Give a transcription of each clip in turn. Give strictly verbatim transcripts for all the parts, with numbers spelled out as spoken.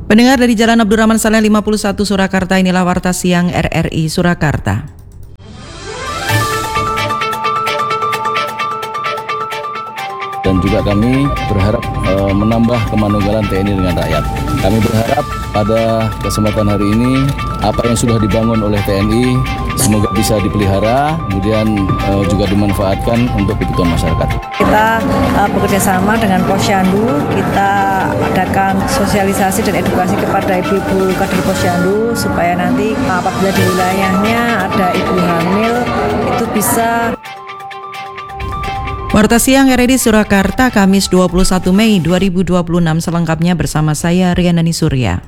Pendengar dari Jalan Abdurrahman Saleh lima puluh satu Surakarta, inilah Warta Siang R R I Surakarta. Dan juga kami berharap e, menambah kemanunggalan T N I dengan rakyat. Kami berharap pada kesempatan hari ini apa yang sudah dibangun oleh T N I semoga bisa dipelihara, kemudian e, juga dimanfaatkan untuk kebutuhan masyarakat. Kita uh, bekerja sama dengan Posyandu, kita adakan sosialisasi dan edukasi kepada ibu-ibu kader Posyandu supaya nanti apabila di wilayahnya ada ibu hamil itu bisa. Warta Siang R R I Surakarta, Kamis dua puluh satu Mei dua ribu dua puluh enam, selengkapnya bersama saya Rianani Surya.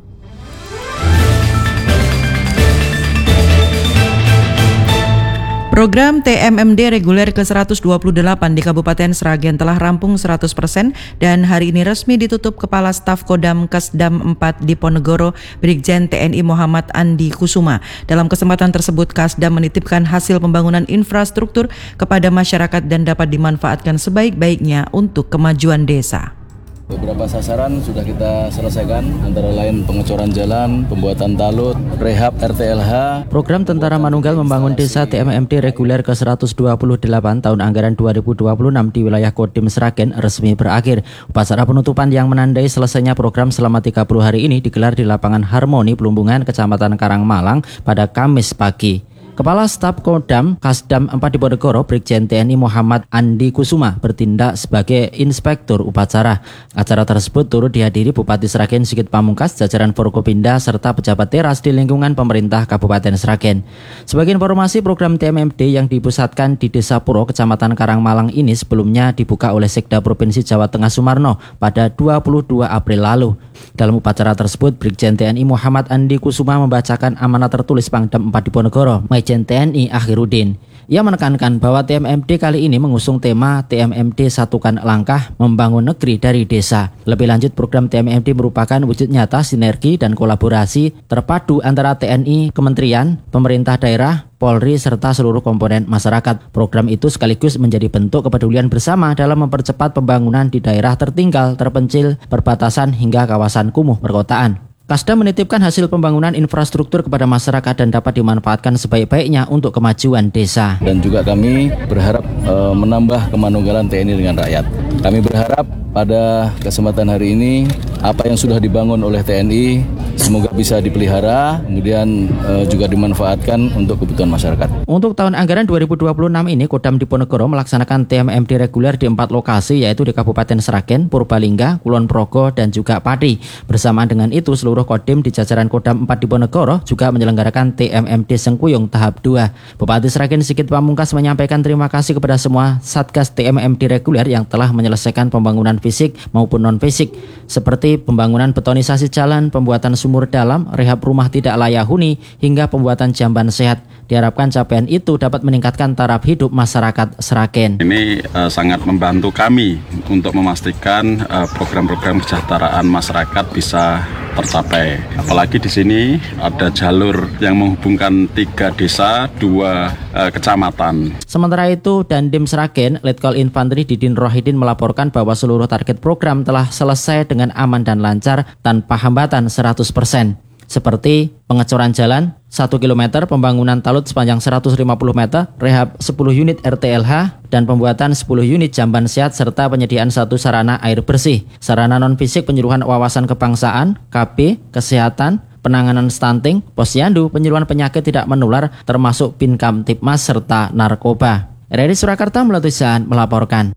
Program T M M D reguler ke seratus dua puluh delapan di Kabupaten Sragen telah rampung seratus persen dan hari ini resmi ditutup Kepala Staf Kodam Kasdam empat Diponegoro Brigjen T N I Muhammad Andi Kusuma. Dalam kesempatan tersebut, Kasdam menitipkan hasil pembangunan infrastruktur kepada masyarakat dan dapat dimanfaatkan sebaik-baiknya untuk kemajuan desa. Beberapa sasaran sudah kita selesaikan, antara lain pengecoran jalan, pembuatan talut, rehab R T L H. Program Tentara Manunggal membangun desa T M M D reguler ke seratus dua puluh delapan tahun anggaran dua ribu dua puluh enam di wilayah Kodim Sragen resmi berakhir. Upacara penutupan yang menandai selesainya program selama tiga puluh hari ini digelar di lapangan Harmoni Plumbungan, Kecamatan Karangmalang pada Kamis pagi. Kepala Staf Kodam Kasdam empat Diponegoro Brigjen T N I Muhammad Andi Kusuma bertindak sebagai inspektur upacara. Acara tersebut turut dihadiri Bupati Sragen Sigit Pamungkas, jajaran Forkopimda serta pejabat teras di lingkungan pemerintah Kabupaten Sragen. Sebagai informasi, program T M M D yang dipusatkan di Desa Puro, Kecamatan Karangmalang ini sebelumnya dibuka oleh Sekda Provinsi Jawa Tengah Sumarno pada dua puluh dua April lalu. Dalam upacara tersebut, Brigjen T N I Muhammad Andi Kusuma membacakan amanat tertulis Pangdam empat Diponegoro, Majen T N I Akhirudin. Ia menekankan bahwa T M M D kali ini mengusung tema T M M D Satukan Langkah Membangun Negeri dari Desa. Lebih lanjut, program T M M D merupakan wujud nyata sinergi dan kolaborasi terpadu antara T N I, kementerian, pemerintah daerah, Polri, serta seluruh komponen masyarakat. Program itu sekaligus menjadi bentuk kepedulian bersama dalam mempercepat pembangunan di daerah tertinggal, terpencil, perbatasan hingga kawasan kumuh perkotaan. Kasdam menitipkan hasil pembangunan infrastruktur kepada masyarakat dan dapat dimanfaatkan sebaik-baiknya untuk kemajuan desa. Dan juga kami berharap e, menambah kemanunggalan T N I dengan rakyat. Kami berharap pada kesempatan hari ini apa yang sudah dibangun oleh T N I semoga bisa dipelihara, kemudian e, juga dimanfaatkan untuk kebutuhan masyarakat. Untuk tahun anggaran dua ribu dua puluh enam ini, Kodam Diponegoro melaksanakan T M M D reguler di empat lokasi, yaitu di Kabupaten Sragen, Purbalingga, Kulon Progo, dan juga Pati. Bersamaan dengan itu, seluruh Kodim di jajaran Kodam empat Diponegoro juga menyelenggarakan T M M D Sengkuyung tahap dua. Bupati Sragen Sigit Pamungkas menyampaikan terima kasih kepada semua Satgas T M M D reguler yang telah menyelesaikan pembangunan fisik maupun non-fisik, seperti pembangunan betonisasi jalan, pembuatan sumur dalam, rehab rumah tidak layak huni, hingga pembuatan jamban sehat. Diharapkan capaian itu dapat meningkatkan taraf hidup masyarakat Sragen. Ini uh, sangat membantu kami untuk memastikan uh, program-program kesejahteraan masyarakat bisa tercapai. Apalagi di sini ada jalur yang menghubungkan tiga desa, dua uh, kecamatan. Sementara itu, Dandim Sragen, Letkol Infanteri Didin Rohidin melaporkan bahwa seluruh target program telah selesai dengan aman dan lancar tanpa hambatan seratus persen. Seperti pengecoran jalan satu kilometer, pembangunan talut sepanjang seratus lima puluh meter, rehab sepuluh unit R T L H, dan pembuatan sepuluh unit jamban sehat, serta penyediaan satu sarana air bersih. Sarana non-fisik penyuluhan wawasan kebangsaan, K B, kesehatan, penanganan stunting, posyandu, penyuluhan penyakit tidak menular, termasuk Pinkam Tipmas, serta narkoba. R R I Surakarta melalui Tulisan melaporkan.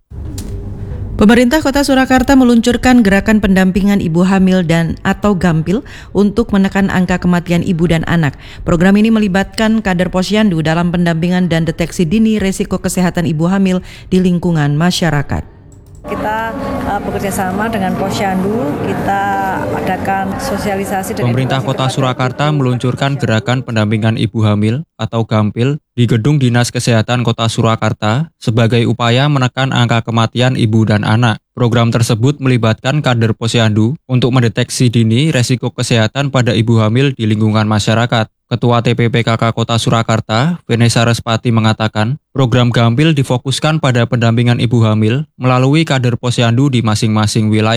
Pemerintah Kota Surakarta meluncurkan gerakan pendampingan ibu hamil dan atau gampil untuk menekan angka kematian ibu dan anak. Program ini melibatkan kader Posyandu dalam pendampingan dan deteksi dini risiko kesehatan ibu hamil di lingkungan masyarakat. Kita uh, bekerja sama dengan Posyandu, kita adakan sosialisasi. Pemerintah Kota Surakarta meluncurkan gerakan pendampingan ibu hamil atau gampil di Gedung Dinas Kesehatan Kota Surakarta sebagai upaya menekan angka kematian ibu dan anak. Program tersebut melibatkan kader Posyandu untuk mendeteksi dini resiko kesehatan pada ibu hamil di lingkungan masyarakat. Ketua T P P K K Kota Surakarta, Vanessa Respati mengatakan, program Gampil difokuskan pada pendampingan ibu hamil melalui kader Posyandu di masing-masing wilayah.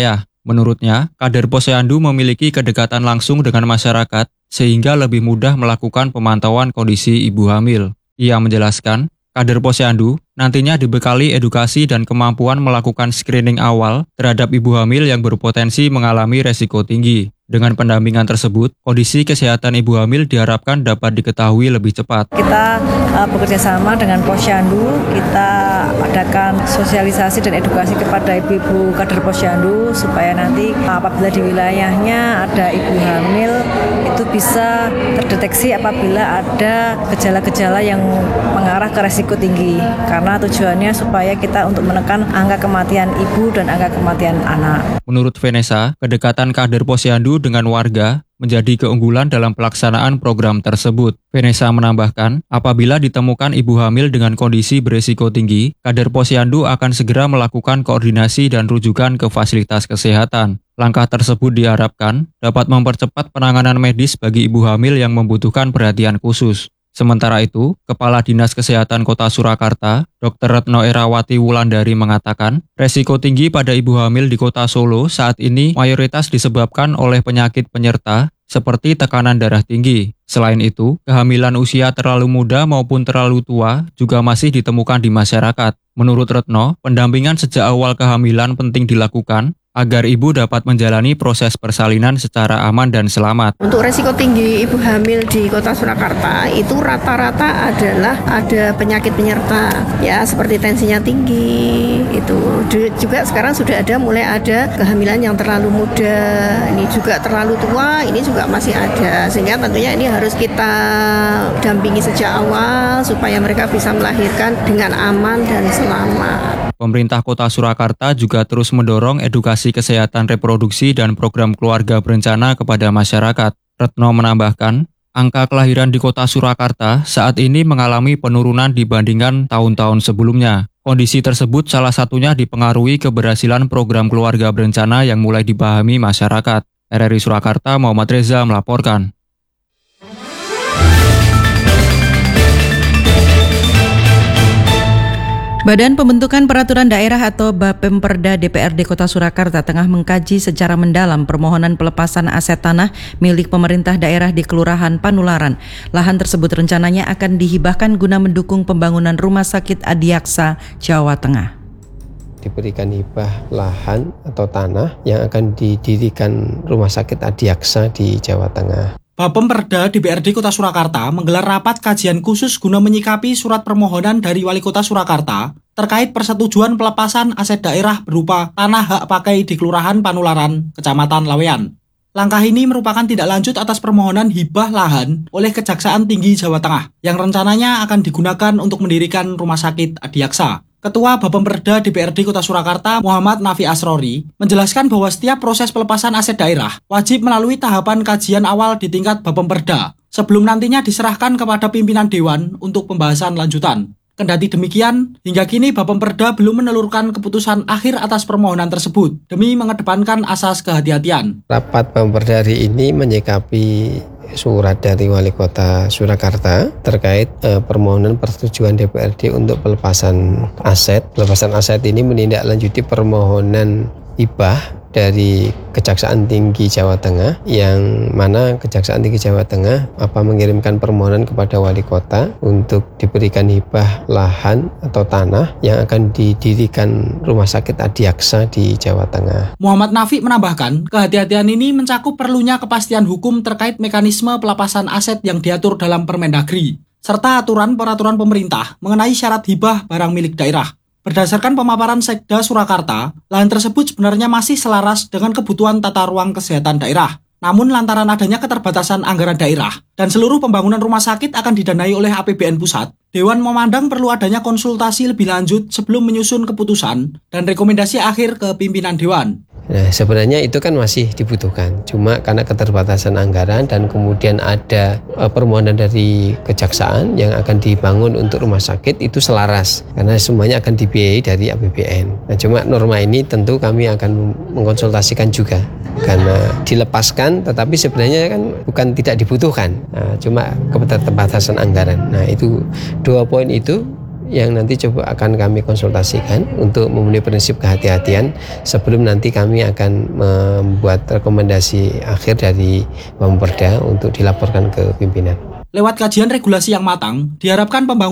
Menurutnya, kader Posyandu memiliki kedekatan langsung dengan masyarakat sehingga lebih mudah melakukan pemantauan kondisi ibu hamil. Ia menjelaskan, kader Posyandu nantinya dibekali edukasi dan kemampuan melakukan screening awal terhadap ibu hamil yang berpotensi mengalami resiko tinggi. Dengan pendampingan tersebut, kondisi kesehatan ibu hamil diharapkan dapat diketahui lebih cepat. Kita uh, bekerja sama dengan Posyandu, kita adakan sosialisasi dan edukasi kepada ibu-ibu kader Posyandu supaya nanti apabila di wilayahnya ada ibu hamil itu bisa terdeteksi apabila ada gejala-gejala yang mengarah ke resiko tinggi. Karena tujuannya supaya kita untuk menekan angka kematian ibu dan angka kematian anak. Menurut Vanessa, kedekatan kader Posyandu dengan warga menjadi keunggulan dalam pelaksanaan program tersebut. Vanessa menambahkan, apabila ditemukan ibu hamil dengan kondisi berisiko tinggi, kader Posyandu akan segera melakukan koordinasi dan rujukan ke fasilitas kesehatan. Langkah tersebut diharapkan dapat mempercepat penanganan medis bagi ibu hamil yang membutuhkan perhatian khusus. Sementara itu, Kepala Dinas Kesehatan Kota Surakarta, Dokter Retno Erawati Wulandari mengatakan, resiko tinggi pada ibu hamil di Kota Solo saat ini mayoritas disebabkan oleh penyakit penyerta seperti tekanan darah tinggi. Selain itu, kehamilan usia terlalu muda maupun terlalu tua juga masih ditemukan di masyarakat. Menurut Retno, pendampingan sejak awal kehamilan penting dilakukan agar ibu dapat menjalani proses persalinan secara aman dan selamat. Untuk resiko tinggi ibu hamil di Kota Surakarta itu rata-rata adalah ada penyakit penyerta, ya seperti tensinya tinggi, itu juga sekarang sudah ada mulai ada kehamilan yang terlalu muda, ini juga terlalu tua, ini juga masih ada, sehingga tentunya ini harus kita dampingi sejak awal supaya mereka bisa melahirkan dengan aman dan selamat. Pemerintah Kota Surakarta juga terus mendorong edukasi kesehatan reproduksi dan program keluarga berencana kepada masyarakat. Retno menambahkan, angka kelahiran di Kota Surakarta saat ini mengalami penurunan dibandingkan tahun-tahun sebelumnya. Kondisi tersebut salah satunya dipengaruhi keberhasilan program keluarga berencana yang mulai dipahami masyarakat. R R I Surakarta, Muhammad Reza melaporkan. Badan Pembentukan Peraturan Daerah atau Bapemperda D P R D Kota Surakarta tengah mengkaji secara mendalam permohonan pelepasan aset tanah milik pemerintah daerah di Kelurahan Panularan. Lahan tersebut rencananya akan dihibahkan guna mendukung pembangunan Rumah Sakit Adiaksa, Jawa Tengah. Diberikan hibah lahan atau tanah yang akan didirikan Rumah Sakit Adiaksa di Jawa Tengah. Bapemperda D P R D Kota Surakarta menggelar rapat kajian khusus guna menyikapi surat permohonan dari Wali Kota Surakarta terkait persetujuan pelepasan aset daerah berupa tanah hak pakai di Kelurahan Panularan, Kecamatan Laweyan. Langkah ini merupakan tindak lanjut atas permohonan hibah lahan oleh Kejaksaan Tinggi Jawa Tengah yang rencananya akan digunakan untuk mendirikan Rumah Sakit Adiaksa. Ketua Bapemperda D P R D Kota Surakarta, Muhammad Nafi Asrori, menjelaskan bahwa setiap proses pelepasan aset daerah wajib melalui tahapan kajian awal di tingkat Bapemperda, sebelum nantinya diserahkan kepada pimpinan Dewan untuk pembahasan lanjutan. Kendati demikian, hingga kini Bapemperda belum menelurkan keputusan akhir atas permohonan tersebut, demi mengedepankan asas kehati-hatian. Rapat Bapemperda hari ini menyikapi surat dari Wali Kota Surakarta terkait eh, permohonan persetujuan D P R D untuk pelepasan aset. Pelepasan aset ini menindaklanjuti permohonan hibah dari Kejaksaan Tinggi Jawa Tengah, yang mana Kejaksaan Tinggi Jawa Tengah apa mengirimkan permohonan kepada Wali Kota untuk diberikan hibah lahan atau tanah yang akan didirikan Rumah Sakit Adiaksa di Jawa Tengah. Muhammad Nafi menambahkan, kehati-hatian ini mencakup perlunya kepastian hukum terkait mekanisme pelepasan aset yang diatur dalam Permendagri, serta aturan-peraturan pemerintah mengenai syarat hibah barang milik daerah. Berdasarkan pemaparan Sekda Surakarta, lahan tersebut sebenarnya masih selaras dengan kebutuhan tata ruang kesehatan daerah. Namun lantaran adanya keterbatasan anggaran daerah dan seluruh pembangunan rumah sakit akan didanai oleh A P B N pusat, Dewan memandang perlu adanya konsultasi lebih lanjut sebelum menyusun keputusan dan rekomendasi akhir ke pimpinan Dewan. Nah, sebenarnya itu kan masih dibutuhkan, cuma karena keterbatasan anggaran dan kemudian ada uh, permohonan dari kejaksaan yang akan dibangun untuk rumah sakit itu selaras, karena semuanya akan dibiayai dari A P B N. Nah, cuma norma ini tentu kami akan mengkonsultasikan juga, karena dilepaskan tetapi sebenarnya kan bukan tidak dibutuhkan, nah, cuma keterbatasan anggaran. Nah, itu dua poin itu yang nanti coba akan kami konsultasikan untuk memenuhi prinsip kehati-hatian sebelum nanti kami akan membuat rekomendasi akhir dari Pemperda untuk dilaporkan ke pimpinan. Lewat kajian regulasi yang matang, diharapkan pembangunan